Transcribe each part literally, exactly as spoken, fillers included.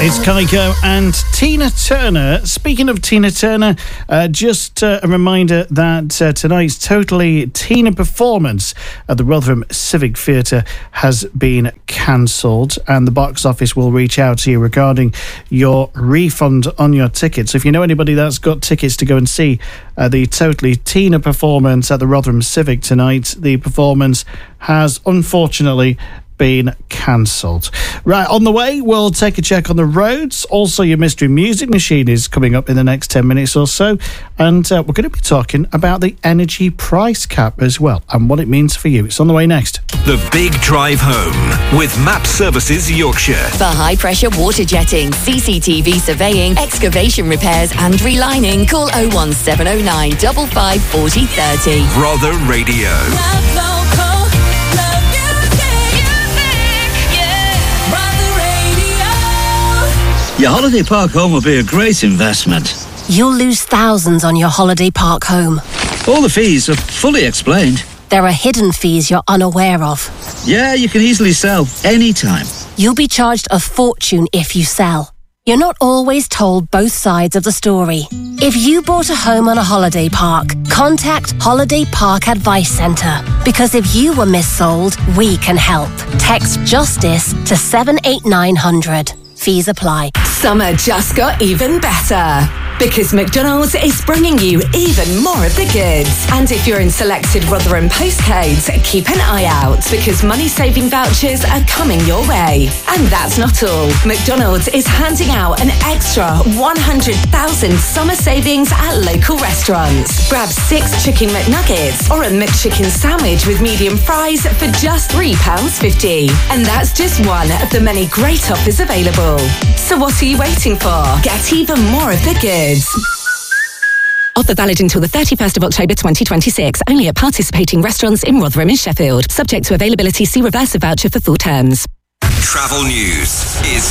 It's Kygo and Tina Turner. Speaking of Tina Turner, uh, just uh, a reminder that uh, tonight's Totally Tina performance at the Rotherham Civic Theatre has been cancelled, and the box office will reach out to you regarding your refund on your tickets. So if you know anybody that's got tickets to go and see uh, the Totally Tina performance at the Rotherham Civic tonight, the performance has unfortunately been cancelled. Right, on the way, we'll take a check on the roads. Also, your mystery music machine is coming up in the next ten minutes or so. And uh, we're going to be talking about the energy price cap as well and what it means for you. It's on the way next. The Big Drive Home with Map Services Yorkshire. For high-pressure water jetting, C C T V surveying, excavation repairs and relining, call oh one seven oh nine, five five four oh three oh. Rother Radio. Love local, love music, yeah, Rother Radio. Your holiday park home will be a great investment. You'll lose thousands on your holiday park home. All the fees are fully explained. There are hidden fees you're unaware of. Yeah, you can easily sell anytime. You'll be charged a fortune if you sell. You're not always told both sides of the story. If you bought a home on a holiday park, contact Holiday Park Advice Centre. Because if you were missold, we can help. Text JUSTICE to seven eight nine hundred. Fees apply. Summer just got even better because McDonald's is bringing you even more of the goods. And if you're in selected Rotherham postcodes, keep an eye out because money-saving vouchers are coming your way. And that's not all. McDonald's is handing out an extra one hundred thousand summer savings at local restaurants. Grab six chicken McNuggets or a McChicken sandwich with medium fries for just three pounds fifty. And that's just one of the many great offers available. So what are you waiting for? Get even more of the goods. Offer valid until the thirty-first of October twenty twenty-six. Only at participating restaurants in Rotherham and Sheffield. Subject to availability, see reverse of voucher for full terms. Travel news is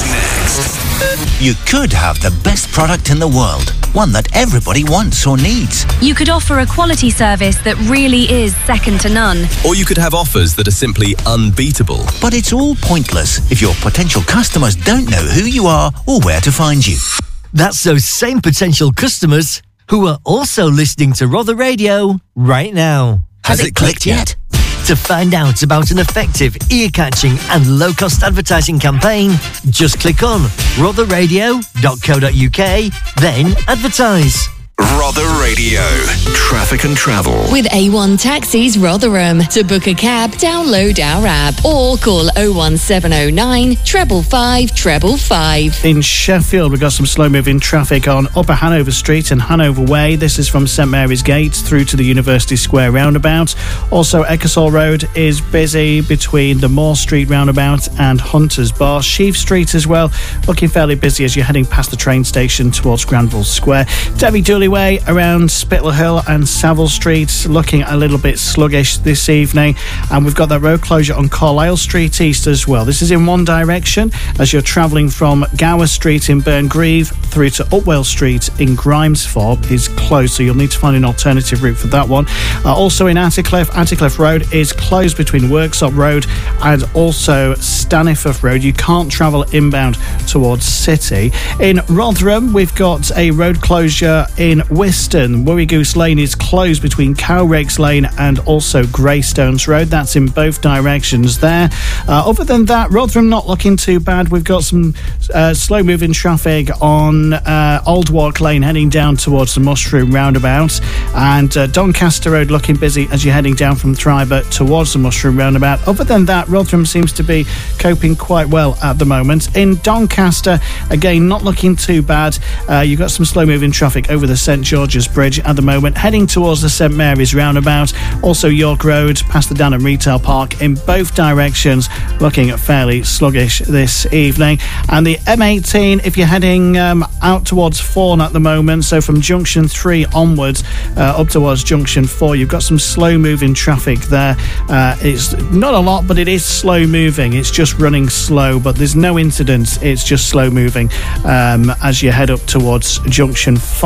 next. You could have the best product in the world, one that everybody wants or needs. You could offer a quality service that really is second to none. Or you could have offers that are simply unbeatable. But it's all pointless if your potential customers don't know who you are or where to find you. That's those same potential customers who are also listening to Rother Radio right now. Has, Has it, it clicked, clicked yet? To find out about an effective, ear-catching and low-cost advertising campaign, just click on rother radio dot co dot uk, then advertise. Rother Radio. Traffic and travel. With A one Taxis Rotherham. To book a cab, download our app or call oh one seven oh nine, five five five five. In Sheffield, we've got some slow-moving traffic on Upper Hanover Street and Hanover Way. This is from St Mary's Gate through to the University Square roundabout. Also, Ecclesall Road is busy between the Moore Street roundabout and Hunters Bar. Sheaf Street as well, looking fairly busy as you're heading past the train station towards Granville Square. Debbie Dooley Way around Spittle Hill and Savile Street looking a little bit sluggish this evening, and we've got that road closure on Carlisle Street East as well. This is in one direction as you're travelling from Gower Street in Burngreave through to Upwell Street in Grimesthorpe is closed, so you'll need to find an alternative route for that one. Uh, also in Attercliffe, Attercliffe Road is closed between Worksop Road and also Staniforth Road. You can't travel inbound towards City. In Rotherham, we've got a road closure in Whiston. Worry Goose Lane is closed between Cowrakes Lane and also Greystones Road. That's in both directions there. Uh, other than that, Rotherham not looking too bad. We've got some uh, slow-moving traffic on uh, Old Walk Lane heading down towards the Mushroom roundabout, and uh, Doncaster Road looking busy as you're heading down from Thriver towards the Mushroom roundabout. Other than that, Rotherham seems to be coping quite well at the moment. In Doncaster, again, not looking too bad. Uh, you've got some slow-moving traffic over the St George's Bridge at the moment, heading towards the St Mary's roundabout. Also York Road past the Danham Retail Park in both directions looking fairly sluggish this evening. And the M eighteen, if you're heading um, out towards Fawn at the moment, so from junction three onwards uh, up towards junction four, you've got some slow moving traffic there. Uh, it's not a lot, but it is slow moving. It's just running slow, but there's no incidents. It's just slow moving um, as you head up towards junction five.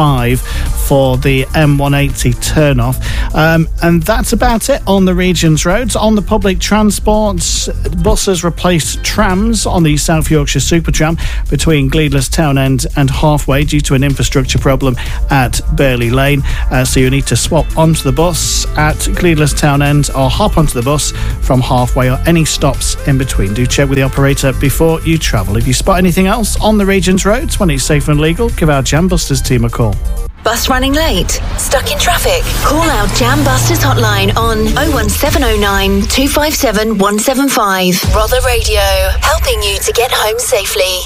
for the M one eighty turnoff. Um, and that's about it on the region's roads. On the public transports, buses replaced trams on the South Yorkshire Supertram between Gleadless Town End and Halfway due to an infrastructure problem at Burley Lane. Uh, so you need to swap onto the bus at Gleadless Town End or hop onto the bus from Halfway or any stops in between. Do check with the operator before you travel. If you spot anything else on the region's roads when it's safe and legal, give our Jam Busters team a call. Bus running late? Stuck in traffic? Call our Jam Busters hotline on oh one seven oh nine, two five seven, one seven five. Rother Radio, helping you to get home safely.